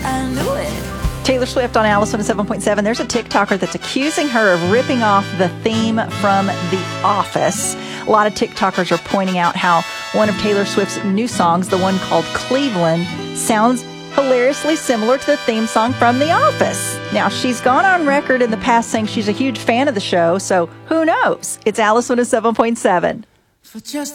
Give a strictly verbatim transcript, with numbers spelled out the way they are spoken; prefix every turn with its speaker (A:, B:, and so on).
A: I knew it.
B: Taylor Swift on Alice one oh seven point seven. There's a TikToker that's accusing her of ripping off the theme from The Office. A lot of TikTokers are pointing out how one of Taylor Swift's new songs, the one called Cleveland, sounds hilariously similar to the theme song from The Office. Now, she's gone on record in the past saying she's a huge fan of the show, so who knows? It's Alice one oh seven point seven.
A: For just